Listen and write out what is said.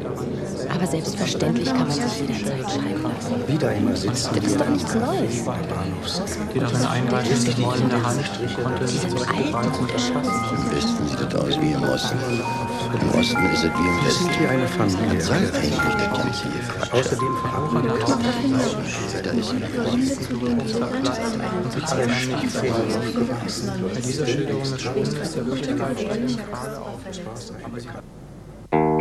Aber selbstverständlich kann man sich jederzeit scheiden lassen. Wieder immer sitzen Das ist doch nichts Neues. Die darin eingreifenden Mord in der Hand konnte Die nicht sind alt und erschossen. Im Westen sieht es aus wie im Osten. Im Osten ist es wie im Wir sind Westen. wie eine Familie. Eigentlich der ganze hier Außerdem verhandeln wir Da ist ein und sich als ein Nichts gewesen. Bei dieser Schilderung des Schwungs der Wirklichkeit steigt die Frage auf. Aber sie